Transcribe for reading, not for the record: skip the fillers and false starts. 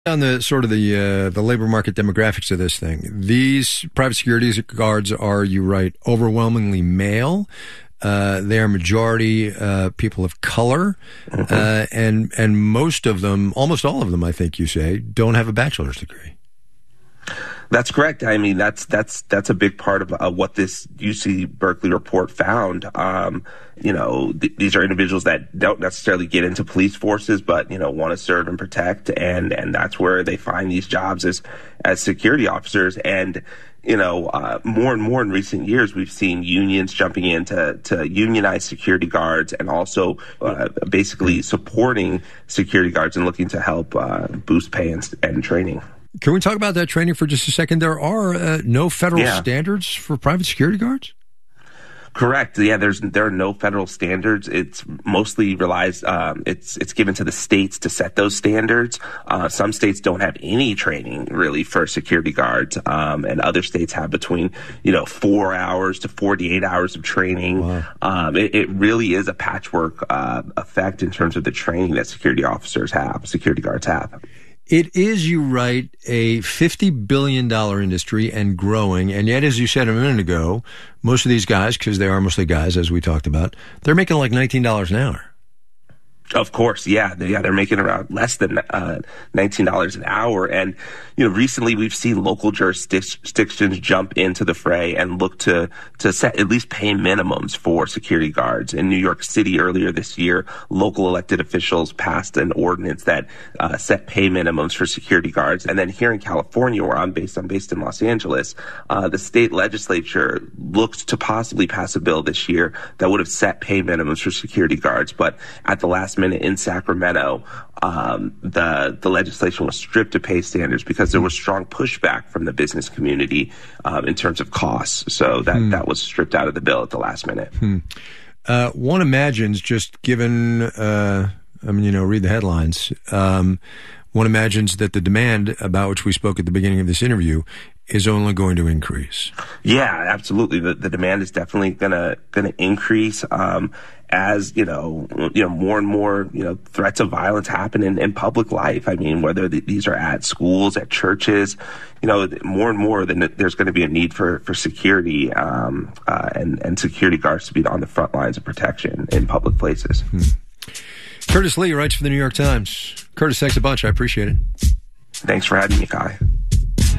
On the sort of the labor market demographics of this thing, these private security guards are, you write, overwhelmingly male. They are majority people of color, and most of them, almost all of them, I think you say, don't have a bachelor's degree. That's correct. I mean, that's a big part of what this UC Berkeley report found. These are individuals that don't necessarily get into police forces, but, want to serve and protect. And that's where they find these jobs as security officers. And, more and more in recent years, we've seen unions jumping in to unionize security guards and also basically supporting security guards and looking to help boost pay and training. Can we talk about that training for just a second? There are no federal standards for private security guards? Correct. Yeah, there are no federal standards. It's mostly relies. It's given to the states to set those standards. Some states don't have any training really for security guards, and other states have between 4 hours to 48 hours of training. Wow. It really is a patchwork effect in terms of the training that security guards have. It is, you write, a $50 billion industry and growing. And yet, as you said a minute ago, most of these guys, because they are mostly guys, as we talked about, they're making like $19 an hour. Of course, yeah. They're making around less than $19 an hour. And, recently we've seen local jurisdictions jump into the fray and look to set at least pay minimums for security guards. In New York City earlier this year, local elected officials passed an ordinance that set pay minimums for security guards. And then here in California, where I'm based in Los Angeles, the state legislature looked to possibly pass a bill this year that would have set pay minimums for security guards. But at the last minute in Sacramento, the legislation was stripped of pay standards because there was strong pushback from the business community in terms of costs. So that was stripped out of the bill at the last minute. One imagines, just given, read the headlines. One imagines that the demand about which we spoke at the beginning of this interview is only going to increase. Yeah, absolutely. The demand is definitely gonna increase as more and more threats of violence happen in public life. I mean, whether these are at schools, at churches, more and more, then there's going to be a need for security and security guards to be on the front lines of protection in public places. Curtis Lee writes for the New York Times. Curtis, thanks a bunch. I appreciate it. Thanks for having me, Kai.